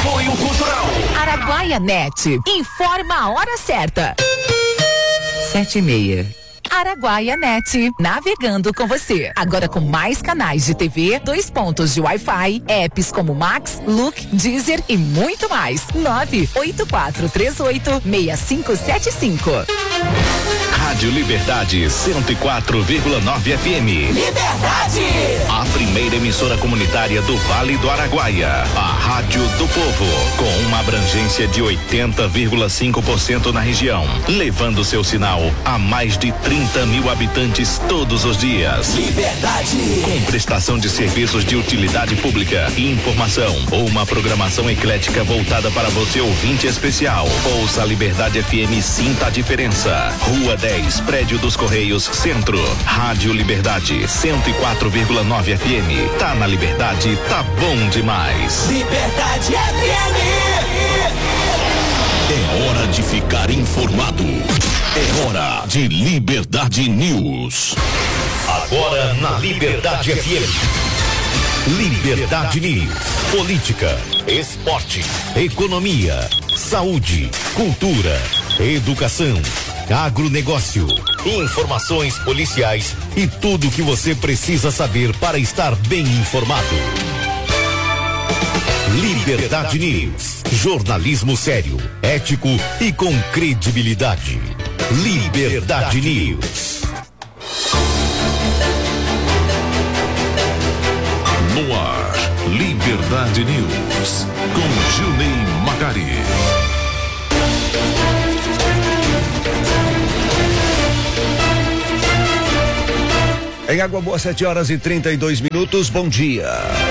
Apoio Cultural. Araguaia.net. Informa a hora certa. 7:30. Araguaia.net, navegando com você. Agora com mais canais de TV, 2 pontos de Wi-Fi, apps como Max, Look, Deezer e muito mais. 984386575. Rádio Liberdade 104,9 FM. Liberdade! A primeira emissora comunitária do Vale do Araguaia. A Rádio do Povo, com uma abrangência de 80,5% na região, levando seu sinal a mais de 30 mil habitantes todos os dias. Liberdade! Com prestação de serviços de utilidade pública, informação ou uma programação eclética voltada para você, ouvinte especial. Ouça a Liberdade FM, sinta a diferença. Rua 10, Prédio dos Correios, Centro. Rádio Liberdade 104,9 FM. Tá na Liberdade, tá bom demais. Liberdade FM! É hora de ficar informado. É hora de Liberdade News. Agora na Liberdade FM. Liberdade News. Política, esporte, economia, saúde, cultura, educação, agronegócio, informações policiais e tudo o que você precisa saber para estar bem informado. Liberdade News. Jornalismo sério, ético e com credibilidade. Liberdade News. No ar, Liberdade News, com Gilney Macari. Em Água Boa, 7h32. Bom dia.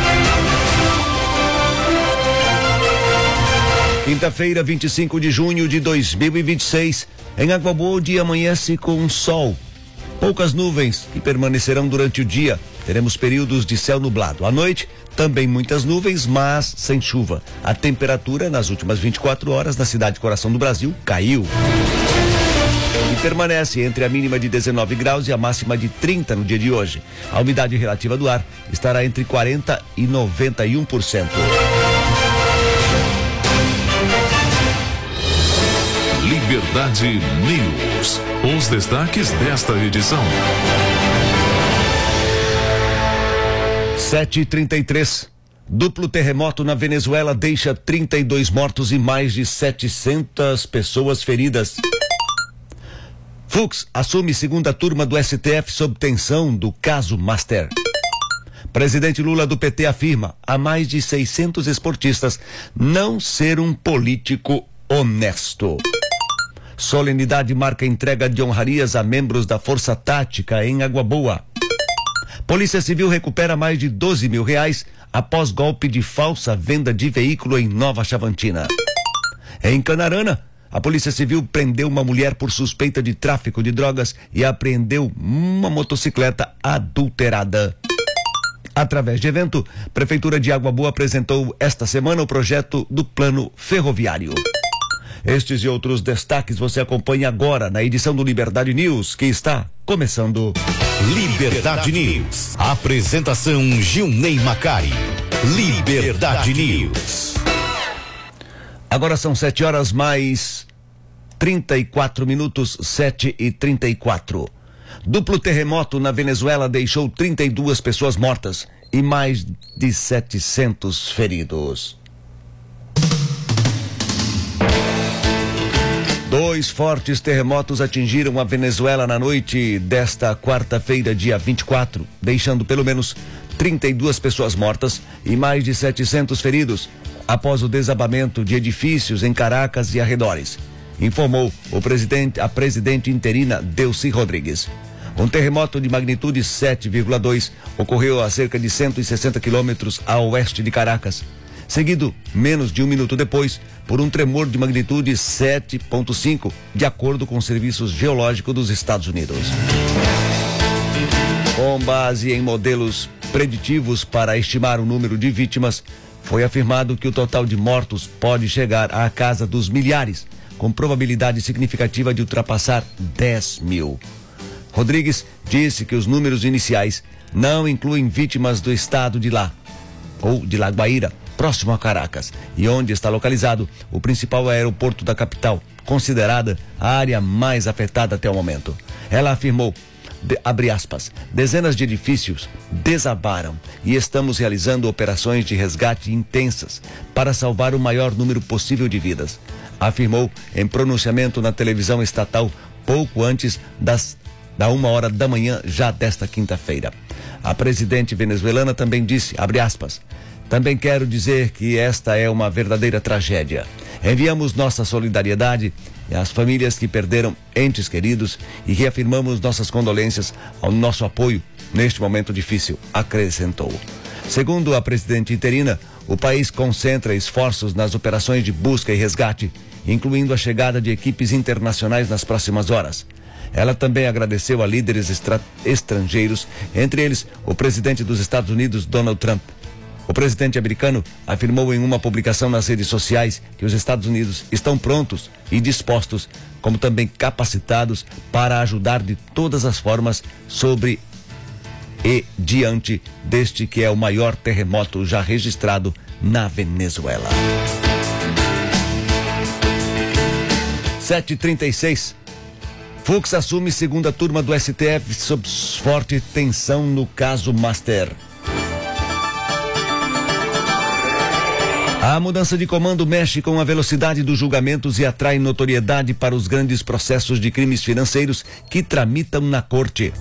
Quinta-feira, 25 de junho de 2026. Em Água Boa, o dia amanhece com sol. Poucas nuvens que permanecerão durante o dia. Teremos períodos de céu nublado. À noite, também muitas nuvens, mas sem chuva. A temperatura nas últimas 24 horas na cidade Coração do Brasil caiu. E permanece entre a mínima de 19 graus e a máxima de 30 no dia de hoje. A umidade relativa do ar estará entre 40% e 91%. Liberdade News. Os destaques desta edição. 7h33. Duplo terremoto na Venezuela deixa 32 mortos e mais de 700 pessoas feridas. Fux assume segunda turma do STF sob tensão do caso Master. Presidente Lula do PT afirma a mais de 600 esportistas não ser um político honesto. Solenidade marca entrega de honrarias a membros da Força Tática em Água Boa. Polícia Civil recupera mais de R$12 mil após golpe de falsa venda de veículo em Nova Chavantina. Em Canarana, a Polícia Civil prendeu uma mulher por suspeita de tráfico de drogas e apreendeu uma motocicleta adulterada. Através de evento, Prefeitura de Água Boa apresentou esta semana o projeto do Plano Ferroviário. Estes e outros destaques você acompanha agora na edição do Liberdade News, que está começando. Liberdade News. Apresentação Gilney Macari. Liberdade News. Agora são 7h mais 34 minutos, 7h34. Duplo terremoto na Venezuela deixou 32 pessoas mortas e mais de 700 feridos. 2 fortes terremotos atingiram a Venezuela na noite desta quarta-feira, dia 24, deixando pelo menos 32 pessoas mortas e mais de 700 feridos, após o desabamento de edifícios em Caracas e arredores, informou a presidente interina Delcy Rodrigues. Um terremoto de magnitude 7,2 ocorreu a cerca de 160 quilômetros a oeste de Caracas, seguido, menos de um minuto depois, por um tremor de magnitude 7,5, de acordo com os serviços geológicos dos Estados Unidos. Com base em modelos preditivos para estimar o número de vítimas, foi afirmado que o total de mortos pode chegar à casa dos milhares, com probabilidade significativa de ultrapassar 10 mil. Rodrigues disse que os números iniciais não incluem vítimas do estado de La Guaira, próximo a Caracas, e onde está localizado o principal aeroporto da capital, considerada a área mais afetada até o momento. Ela afirmou, abre aspas, dezenas de edifícios desabaram e estamos realizando operações de resgate intensas para salvar o maior número possível de vidas, afirmou em pronunciamento na televisão estatal pouco antes da 1h da manhã já desta quinta-feira. A presidente venezuelana também disse, abre aspas, também quero dizer que esta é uma verdadeira tragédia. Enviamos nossa solidariedade às famílias que perderam entes queridos e reafirmamos nossas condolências ao nosso apoio neste momento difícil, acrescentou. Segundo a presidente interina, o país concentra esforços nas operações de busca e resgate, incluindo a chegada de equipes internacionais nas próximas horas. Ela também agradeceu a líderes estrangeiros, entre eles o presidente dos Estados Unidos, Donald Trump. O presidente americano afirmou em uma publicação nas redes sociais que os Estados Unidos estão prontos e dispostos, como também capacitados, para ajudar de todas as formas sobre e diante deste que é o maior terremoto já registrado na Venezuela. 7h36. Fux assume segunda turma do STF sob forte tensão no caso Master. A mudança de comando mexe com a velocidade dos julgamentos e atrai notoriedade para os grandes processos de crimes financeiros que tramitam na corte.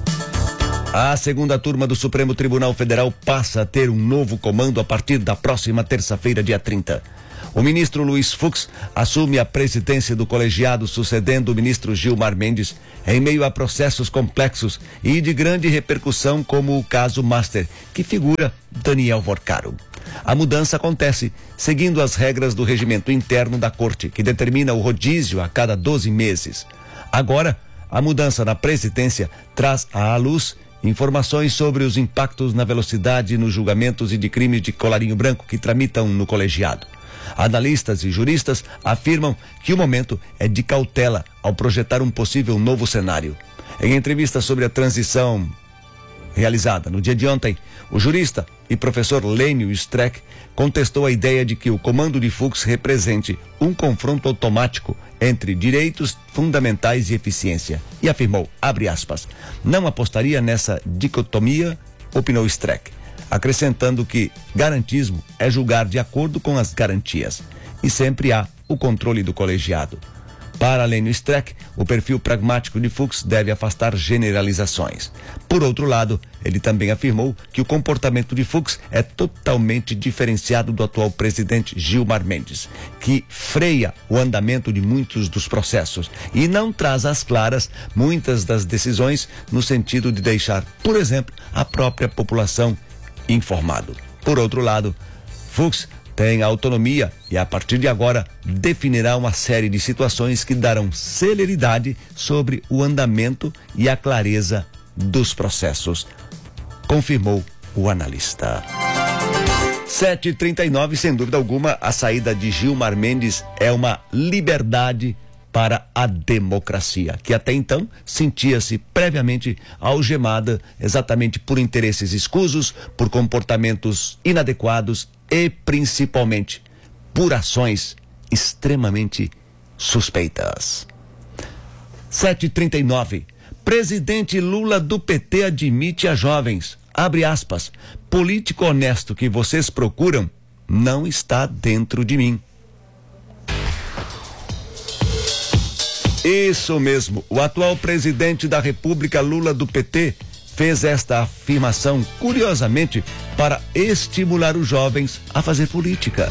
A segunda turma do Supremo Tribunal Federal passa a ter um novo comando a partir da próxima terça-feira, dia 30. O ministro Luiz Fux assume a presidência do colegiado, sucedendo o ministro Gilmar Mendes, em meio a processos complexos e de grande repercussão, como o caso Master, que figura Daniel Vorcaro. A mudança acontece seguindo as regras do regimento interno da Corte, que determina o rodízio a cada 12 meses. Agora, a mudança na presidência traz à luz informações sobre os impactos na velocidade nos julgamentos e de crimes de colarinho branco que tramitam no colegiado. Analistas e juristas afirmam que o momento é de cautela ao projetar um possível novo cenário. Em entrevista sobre a transição realizada no dia de ontem, o jurista e professor Lênio Streck contestou a ideia de que o comando de Fux represente um confronto automático entre direitos fundamentais e eficiência e afirmou, abre aspas, não apostaria nessa dicotomia, opinou Streck, acrescentando que garantismo é julgar de acordo com as garantias e sempre há o controle do colegiado. Para Lênio Streck, o perfil pragmático de Fux deve afastar generalizações. Por outro lado, ele também afirmou que o comportamento de Fux é totalmente diferenciado do atual presidente Gilmar Mendes, que freia o andamento de muitos dos processos e não traz às claras muitas das decisões no sentido de deixar, por exemplo, a própria população informado. Por outro lado, Fux tem autonomia e a partir de agora definirá uma série de situações que darão celeridade sobre o andamento e a clareza dos processos, confirmou o analista. 7h39, sem dúvida alguma, a saída de Gilmar Mendes é uma liberdade para a democracia, que até então sentia-se previamente algemada exatamente por interesses escusos, por comportamentos inadequados e principalmente por ações extremamente suspeitas. 7h39. Presidente Lula do PT admite a jovens, abre aspas, político honesto que vocês procuram não está dentro de mim. Isso mesmo, o atual presidente da República, Lula do PT, fez esta afirmação, curiosamente, para estimular os jovens a fazer política.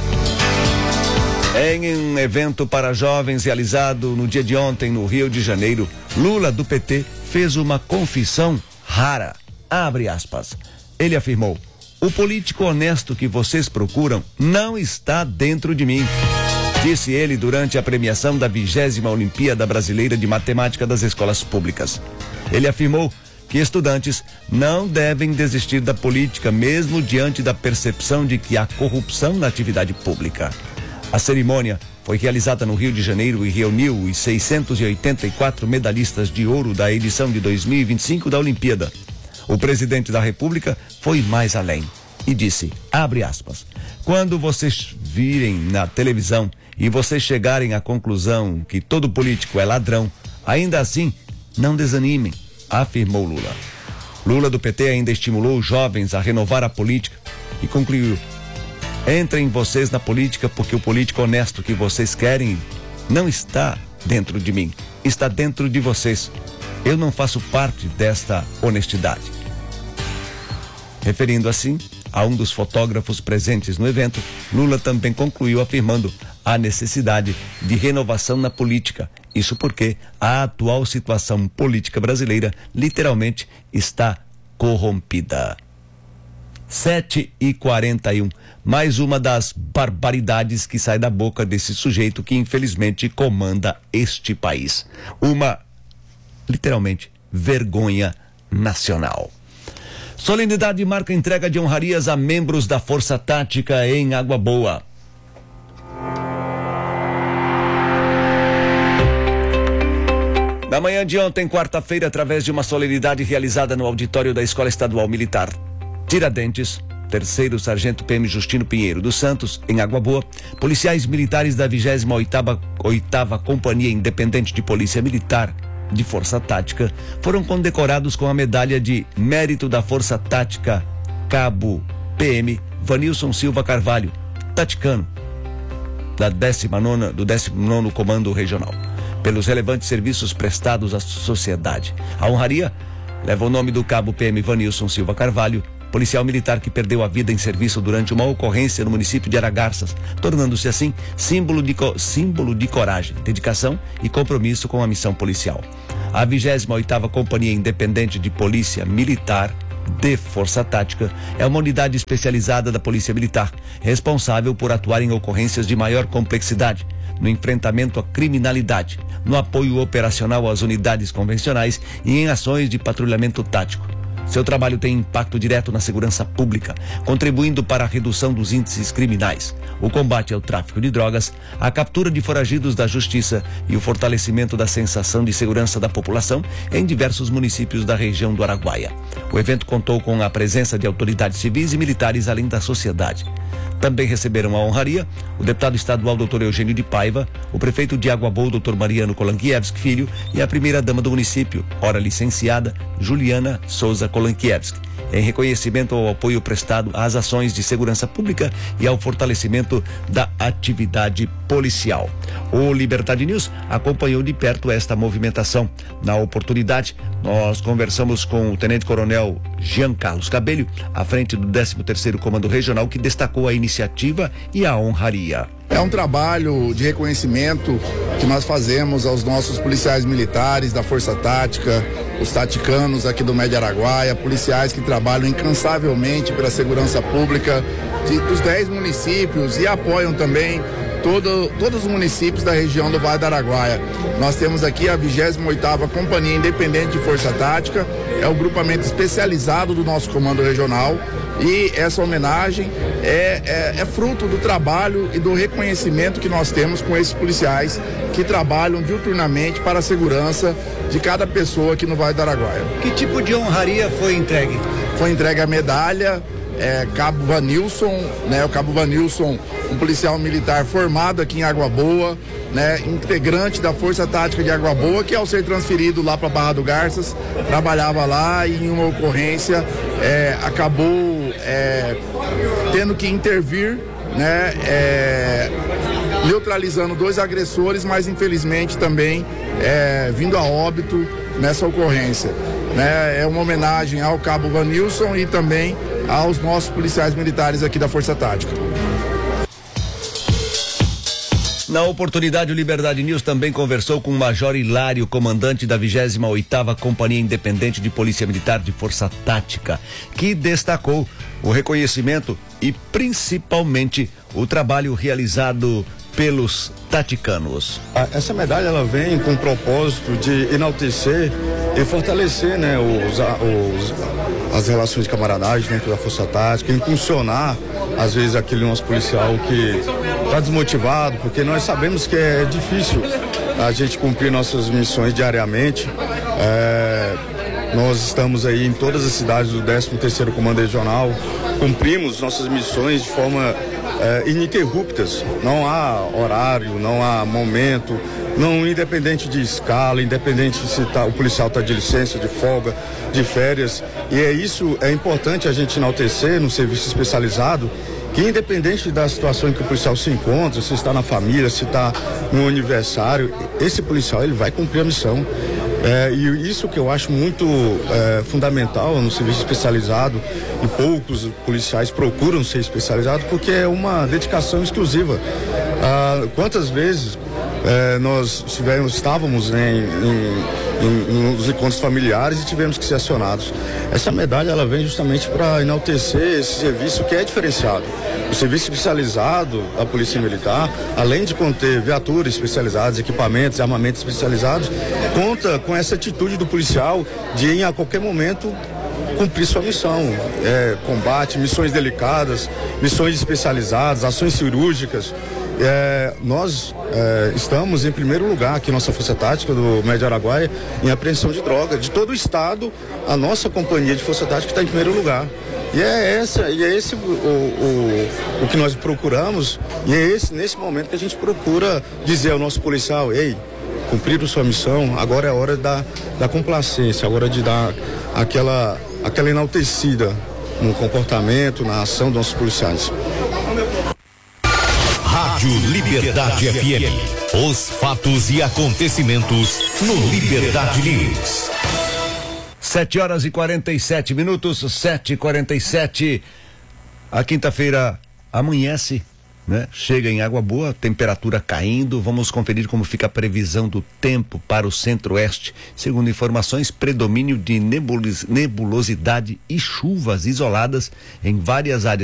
Em um evento para jovens realizado no dia de ontem no Rio de Janeiro, Lula do PT fez uma confissão rara, abre aspas. Ele afirmou, o político honesto que vocês procuram não está dentro de mim. Disse ele durante a premiação da 20ª Olimpíada Brasileira de Matemática das Escolas Públicas. Ele afirmou que estudantes não devem desistir da política mesmo diante da percepção de que há corrupção na atividade pública. A cerimônia foi realizada no Rio de Janeiro e reuniu os 684 medalhistas de ouro da edição de 2025 da Olimpíada. O presidente da República foi mais além. e disse, abre aspas, quando vocês virem na televisão e vocês chegarem à conclusão que todo político é ladrão, ainda assim, não desanimem, afirmou Lula. Lula do PT ainda estimulou os jovens a renovar a política e concluiu, entrem vocês na política porque o político honesto que vocês querem não está dentro de mim, está dentro de vocês. Eu não faço parte desta honestidade. Referindo assim a um dos fotógrafos presentes no evento, Lula também concluiu afirmando a necessidade de renovação na política. Isso porque a atual situação política brasileira literalmente está corrompida. 7h41, mais uma das barbaridades que sai da boca desse sujeito que infelizmente comanda este país. Uma, literalmente, vergonha nacional. Solenidade marca entrega de honrarias a membros da Força Tática em Água Boa. Na manhã de ontem, quarta-feira, através de uma solenidade realizada no auditório da Escola Estadual Militar Tiradentes, 3º Sargento PM Justino Pinheiro dos Santos, em Água Boa, policiais militares da 28ª Companhia Independente de Polícia Militar de Força Tática foram condecorados com a medalha de Mérito da Força Tática Cabo PM Vanilson Silva Carvalho, taticano, do 19º Comando Regional, pelos relevantes serviços prestados à sociedade. A honraria leva o nome do Cabo PM Vanilson Silva Carvalho, policial militar que perdeu a vida em serviço durante uma ocorrência no município de Aragarças, tornando-se assim símbolo de coragem, dedicação e compromisso com a missão policial. A 28ª Companhia Independente de Polícia Militar de Força Tática é uma unidade especializada da Polícia Militar, responsável por atuar em ocorrências de maior complexidade, no enfrentamento à criminalidade, no apoio operacional às unidades convencionais e em ações de patrulhamento tático. Seu trabalho tem impacto direto na segurança pública, contribuindo para a redução dos índices criminais, o combate ao tráfico de drogas, a captura de foragidos da justiça e o fortalecimento da sensação de segurança da população em diversos municípios da região do Araguaia. O evento contou com a presença de autoridades civis e militares, além da sociedade. Também receberam a honraria o deputado estadual Dr. Eugênio de Paiva, o prefeito de Água Boa, Dr. Mariano Kolankiewski Filho, e a primeira-dama do município, ora licenciada, Juliana Souza Kolankiewski, em reconhecimento ao apoio prestado às ações de segurança pública e ao fortalecimento da atividade policial. O Liberdade News acompanhou de perto esta movimentação. Na oportunidade, nós conversamos com o Tenente-Coronel Jean Carlos Cabelho, à frente do 13º Comando Regional, que destacou a iniciativa e a honraria. É um trabalho de reconhecimento que nós fazemos aos nossos policiais militares da Força Tática, os taticanos aqui do Médio Araguaia, policiais que trabalham incansavelmente pela segurança pública dos 10 municípios e apoiam também todos os municípios da região do Vale do Araguaia. Nós temos aqui a 28ª Companhia Independente de Força Tática, é o grupamento especializado do nosso Comando Regional, e essa homenagem é fruto do trabalho e do reconhecimento que nós temos com esses policiais que trabalham diuturnamente para a segurança de cada pessoa aqui no Vale do Araguaia. Que tipo de honraria foi entregue? Foi entregue a medalha Cabo Vanilson, né? O Cabo Vanilson, um policial militar formado aqui em Água Boa, né? Integrante da Força Tática de Água Boa, que ao ser transferido lá para Barra do Garças, trabalhava lá e em uma ocorrência acabou tendo que intervir, né? Neutralizando 2 agressores, mas infelizmente também vindo a óbito nessa ocorrência, né? É uma homenagem ao Cabo Vanilson e também aos nossos policiais militares aqui da Força Tática. Na oportunidade, o Liberdade News também conversou com o Major Hilário, comandante da 28ª Companhia Independente de Polícia Militar de Força Tática, que destacou o reconhecimento e principalmente o trabalho realizado pelos taticanos. Essa medalha ela vem com o propósito de enaltecer e fortalecer, né, as relações de camaradagem dentro da Força Tática, impulsionar às vezes aquele nosso policial que está desmotivado, porque nós sabemos que é difícil a gente cumprir nossas missões diariamente. Nós estamos aí em todas as cidades do 13º Comando Regional, cumprimos nossas missões de forma ininterruptas. Não há horário, não há momento, não, independente de escala, independente se o policial está de licença, de folga, de férias. E é importante a gente enaltecer no serviço especializado, que independente da situação em que o policial se encontra, se está na família, se está no aniversário, esse policial ele vai cumprir a missão. E isso que eu acho muito fundamental no serviço especializado, e poucos policiais procuram ser especializados, porque é uma dedicação exclusiva. Quantas vezes nós estávamos nos encontros familiares e tivemos que ser acionados. Essa medalha ela vem justamente para enaltecer esse serviço que é diferenciado. O serviço especializado da Polícia Militar, além de conter viaturas especializadas, equipamentos, armamentos especializados, conta com essa atitude do policial de a qualquer momento cumprir sua missão, combate, missões delicadas, missões especializadas, ações cirúrgicas. Nós estamos em primeiro lugar aqui, nossa Força Tática do Médio Araguaia, em apreensão de droga. De todo o estado, a nossa companhia de Força Tática está em primeiro lugar. E é esse o que nós procuramos, e é nesse momento que a gente procura dizer ao nosso policial: ei, cumpriram sua missão, agora é a hora da complacência, agora de dar aquela enaltecida no comportamento, na ação dos nossos policiais. Rádio Liberdade FM. Os fatos e acontecimentos no Liberdade News. 7h47, 7h47. A quinta-feira amanhece, né? Chega em Água Boa, temperatura caindo. Vamos conferir como fica a previsão do tempo para o centro-oeste. Segundo informações, predomínio de nebulosidade e chuvas isoladas em várias áreas